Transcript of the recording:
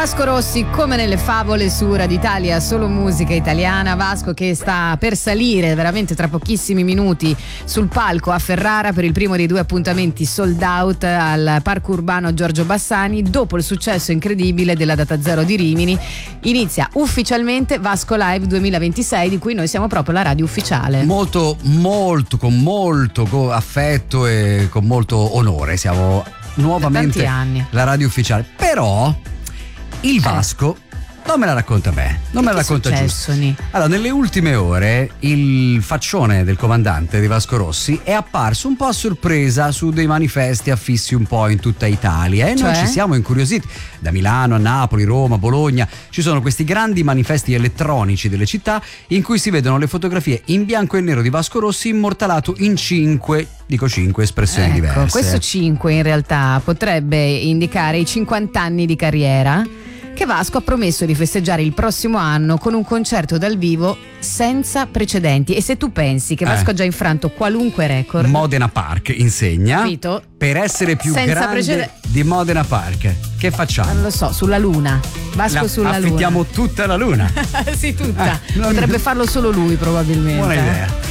Vasco Rossi, come nelle favole, su Radio Italia, solo musica italiana. Vasco che sta per salire veramente tra pochissimi minuti sul palco a Ferrara per il primo dei 2 appuntamenti sold out al Parco Urbano Giorgio Bassani. Dopo il successo incredibile della Data Zero di Rimini, inizia ufficialmente Vasco Live 2026, di cui noi siamo proprio la radio ufficiale. Con molto affetto e con molto onore siamo nuovamente la radio ufficiale. Però il Vasco non me la racconta me, non me la racconta giusto. Allora, nelle ultime ore il faccione del comandante di Vasco Rossi è apparso un po' a sorpresa su dei manifesti affissi un po' in tutta Italia e noi ci siamo incuriositi. Da Milano a Napoli, Roma, Bologna ci sono questi grandi manifesti elettronici delle città in cui si vedono le fotografie in bianco e nero di Vasco Rossi immortalato in 5 espressioni diverse. Questo 5 in realtà potrebbe indicare i 50 anni di carriera che Vasco ha promesso di festeggiare il prossimo anno con un concerto dal vivo senza precedenti. E se tu pensi che Vasco ha già infranto qualunque record, Modena Park insegna, capito? Per essere più grande di Modena Park, che facciamo? Non lo so, sulla Luna. Vasco sulla Luna. Affittiamo tutta la Luna. Sì, tutta. Potrebbe farlo solo lui probabilmente. Buona idea.